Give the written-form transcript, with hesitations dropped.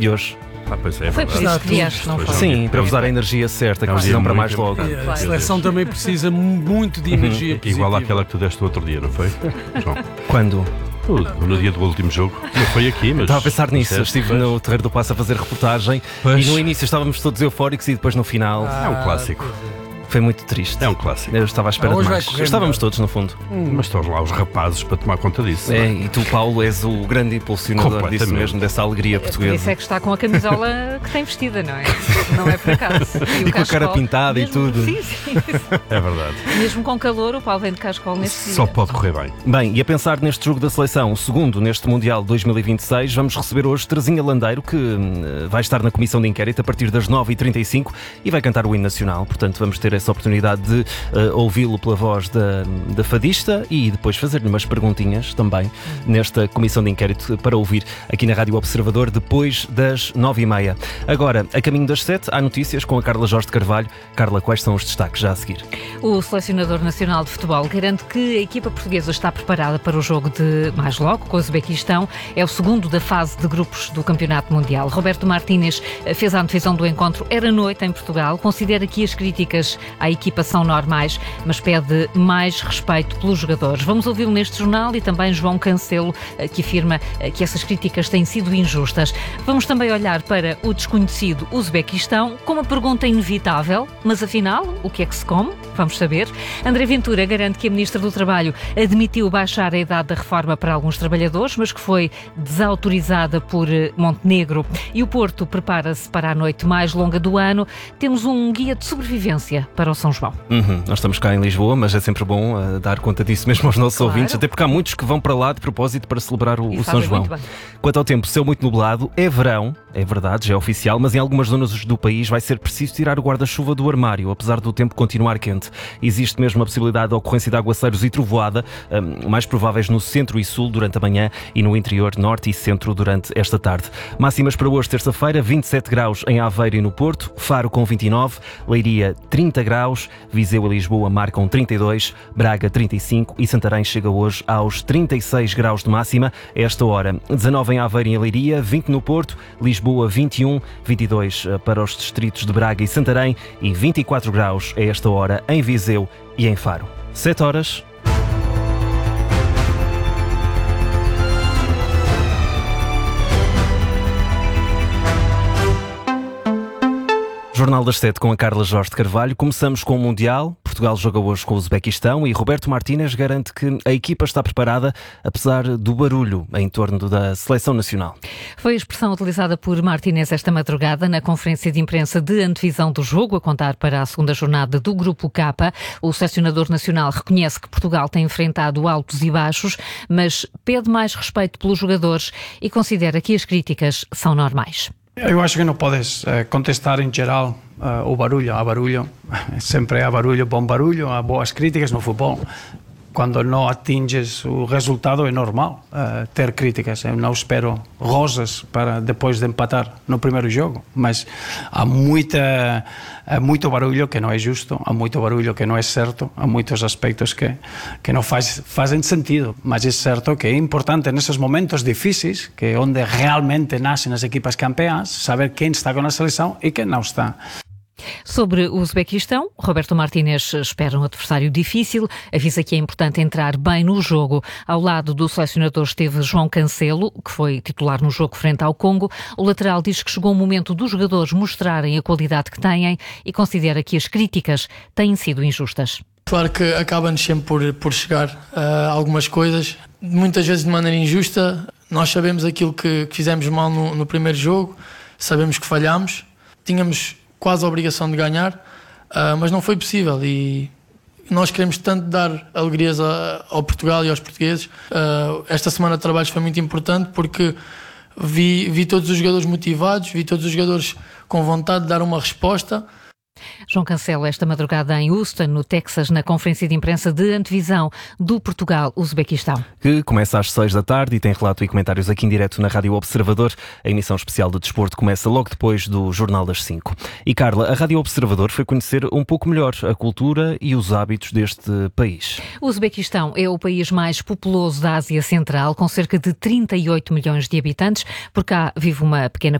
de hoje. Pois é, Foi por isso que vieste, não foi? Sim, para vos dar a energia certa, que precisam para mais logo. A seleção também precisa muito de energia positiva. Igual àquela que tu deste o outro dia, não foi, João? Quando? No dia do último jogo. Não foi aqui, mas... Estava a pensar nisso. Eu estive no Terreiro do Paço a fazer reportagem e no início estávamos todos eufóricos e depois no final... É um clássico. Foi muito triste. É um clássico. Eu estava à espera de mais. Estávamos todos, no fundo. Mas estão lá os rapazes para tomar conta disso. E tu, Paulo, és o grande impulsionador disso mesmo, dessa alegria portuguesa. Por isso é que está com a camisola que tem vestida, não é? Não é por acaso. E com a cara pintada mesmo, e tudo. Sim. É verdade. Mesmo com calor, o Paulo vem de cascol neste dia. Só pode correr bem. Bem, e a pensar neste jogo da seleção, o segundo neste Mundial 2026, vamos receber hoje Terezinha Landeiro, que vai estar na comissão de inquérito a partir das 9h35 e vai cantar o hino nacional. Portanto, vamos ter essa oportunidade de ouvi-lo pela voz da fadista e depois fazer-lhe umas perguntinhas também nesta comissão de inquérito para ouvir aqui na Rádio Observador depois das 9h30. Agora, a caminho das 7, há notícias com a Carla Jorge de Carvalho. Carla, quais são os destaques já a seguir? O selecionador nacional de futebol garante que a equipa portuguesa está preparada para o jogo de mais logo com o Uzbequistão. É o segundo da fase de grupos do Campeonato Mundial. Roberto Martínez fez a antevisão do encontro. Era noite em Portugal. Considera que as críticas à equipa são normais, mas pede mais respeito pelos jogadores. Vamos ouvi-lo neste jornal e também João Cancelo, que afirma que essas críticas têm sido injustas. Vamos também olhar para o desconhecido Uzbequistão com uma pergunta inevitável, mas afinal, o que é que se come? Vamos saber. André Ventura garante que a Ministra do Trabalho admitiu baixar a idade da reforma para alguns trabalhadores, mas que foi desautorizada por Montenegro. E o Porto prepara-se para a noite mais longa do ano. Temos um guia de sobrevivência para o São João. Nós estamos cá em Lisboa, mas é sempre bom dar conta disso mesmo aos nossos ouvintes, até porque há muitos que vão para lá de propósito para celebrar o São João. Quanto ao tempo, céu muito nublado, é verão, é verdade, já é oficial, mas em algumas zonas do país vai ser preciso tirar o guarda-chuva do armário, apesar do tempo continuar quente. Existe mesmo a possibilidade de ocorrência de aguaceiros e trovoada, mais prováveis no centro e sul durante a manhã e no interior, norte e centro durante esta tarde. Máximas para hoje, terça-feira, 27 graus em Aveiro e no Porto, Faro com 29, Leiria 30 graus, Viseu e Lisboa marcam 32, Braga 35 e Santarém chega hoje aos 36 graus de máxima. A esta hora, 19 em Aveiro e em Leiria, 20 no Porto, Lisboa 21, 22 para os distritos de Braga e Santarém e 24 graus a esta hora em Viseu e em Faro. 7 horas. Jornal das 7 com a Carla Jorge de Carvalho. Começamos com o Mundial. Portugal joga hoje com o Uzbequistão e Roberto Martínez garante que a equipa está preparada, apesar do barulho em torno da seleção nacional. Foi a expressão utilizada por Martínez esta madrugada na conferência de imprensa de antevisão do jogo, a contar para a segunda jornada do Grupo K. O selecionador nacional reconhece que Portugal tem enfrentado altos e baixos, mas pede mais respeito pelos jogadores e considera que as críticas são normais. Eu acho que não podes contestar em geral o barulho. Há barulho, sempre há barulho, bom barulho, há boas críticas no futebol. Quando não atinges o resultado é normal ter críticas. Eu não espero rosas para depois de empatar no primeiro jogo, mas há muito barulho que não é justo, há muito barulho que não é certo, há muitos aspectos que não fazem sentido, mas é certo que é importante nesses momentos difíceis, que é onde realmente nascem as equipas campeãs, saber quem está com a seleção e quem não está. Sobre o Uzbequistão, Roberto Martínez espera um adversário difícil, avisa que é importante entrar bem no jogo. Ao lado do selecionador esteve João Cancelo, que foi titular no jogo frente ao Congo. O lateral diz que chegou o momento dos jogadores mostrarem a qualidade que têm e considera que as críticas têm sido injustas. Claro que acaba-nos sempre por chegar algumas coisas, muitas vezes de maneira injusta. Nós sabemos aquilo que fizemos mal no primeiro jogo, sabemos que falhámos, tínhamos quase a obrigação de ganhar, mas não foi possível e nós queremos tanto dar alegrias ao Portugal e aos portugueses. Esta semana de trabalhos foi muito importante porque vi todos os jogadores motivados, vi todos os jogadores com vontade de dar uma resposta. João Cancelo, esta madrugada em Houston, no Texas, na conferência de imprensa de antevisão do Portugal-Uzbequistão. Que começa às 6 da tarde e tem relato e comentários aqui em direto na Rádio Observador. A emissão especial de desporto começa logo depois do Jornal das 5. E Carla, a Rádio Observador foi conhecer um pouco melhor a cultura e os hábitos deste país. O Uzbequistão é o país mais populoso da Ásia Central, com cerca de 38 milhões de habitantes. Por cá vive uma pequena